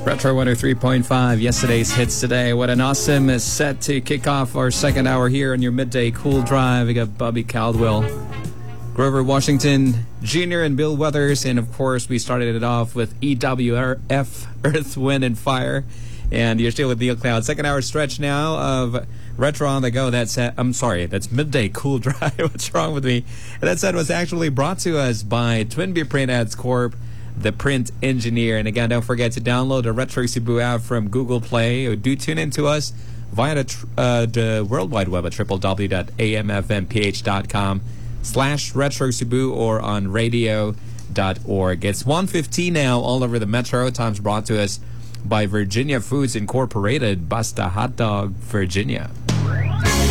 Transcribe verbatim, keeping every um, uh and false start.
Retro one oh three point five, yesterday's hits today. What an awesome set to kick off our second hour here on your midday cool drive. We got Bobby Caldwell, Grover Washington Junior and Bill Weathers. And of course, we started it off with E W F, Earth, Wind, and Fire. And you're still with Neil Cloud. Second hour stretch now of Retro on the Go. That's, uh, I'm sorry, that's Midday Cool Drive. What's wrong with me? And that set was actually brought to us by Twinbee Print Ads Corp, the print engineer. And again, don't forget to download the Retro Cebu app from Google Play, or do tune in to us via the, tr- uh, the World Wide Web at w w w dot a m f m p h dot com slash Retro Cebu or on radio dot org. It's one fifteen now all over the metro. Time's brought to us by Virginia Foods Incorporated. Basta Hot Dog, Virginia.